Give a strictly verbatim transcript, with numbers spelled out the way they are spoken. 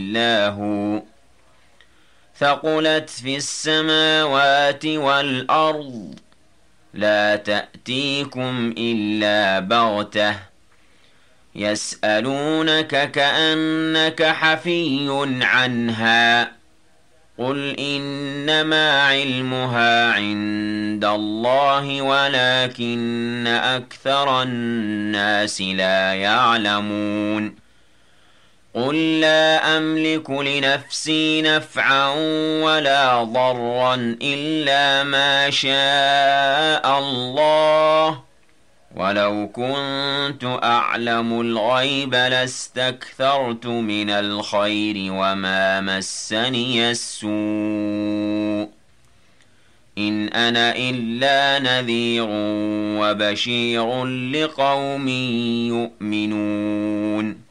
إلا هو ثقلت في السماوات والأرض لا تأتيكم إلا بغتة يسألونك كأنك حفي عنها قل إنما علمها عند الله ولكن أكثر الناس لا يعلمون قل لا أملك لنفسي نفعا ولا ضرا إلا ما شاء الله ولو كنت أعلم الغيب لاستكثرت من الخير وما مسني السوء إن أنا إلا نذير وبشير لقوم يؤمنون